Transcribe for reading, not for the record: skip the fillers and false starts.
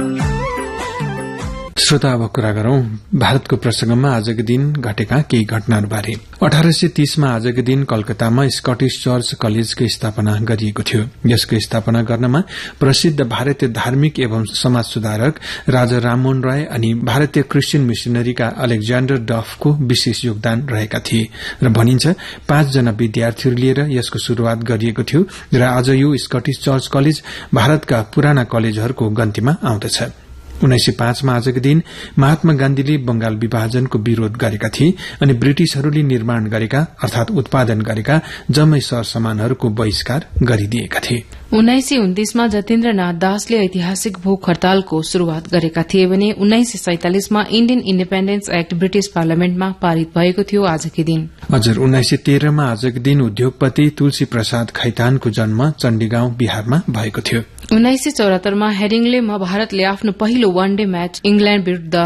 श्रोता, अब कुरा गरौं भारतको प्रसंगमा आजको दिन घटेका केही घटनाहरूबारे। 1830 आजको दिन कलकत्तामा स्कटिश चर्च कलेजको स्थापना गरिएको थियो। यसको स्थापना गर्नमा प्रसिद्ध भारतीय धार्मिक एवं समाज सुधारक राजा राममोहन राय अनि भारतीय क्रिश्चियन मिशनरीका अलेक्जेन्डर डफको विशेष योगदान रहेका थिए र भनिन्छ 5 जना विद्यार्थीहरू लिएर यसको शुरूआत गरिएको थियो र आज यो स्कटिश चर्च कलेज भारतका पुराना कलेजहरूको गन्तीमा आउँदछ। 1905 आजको दिन महात्मा गान्धीले बंगाल विभाजनको विरोध गरेका थिए अनि ब्रिटिशहरूले निर्माण गरेका अर्थात उत्पादन गरेका जम्मै सरसामानहरूको बहिष्कार गरिदिएका थिए। 1929 जतिन्द्रनाथ दासले ऐतिहासिक भूख हड़तालको शुरूआत गरेका थिए भने 1947 इण्डियन इण्डिपेण्डेन्स एक्ट ब्रिटिश पार्लियामेन्टमा पारित भएको थियो आजकै दिन। हजुर, 1913 आजको दिन उद्योगपति तुलसी प्रसाद खैतानको जन्म चण्डीगाउँ बिहारमा भएको थियो। 1974 हेडिङलेमा भारतले आफ्नो पहिलो वन डे म्याच इंग्ल्याण्ड विरूद्ध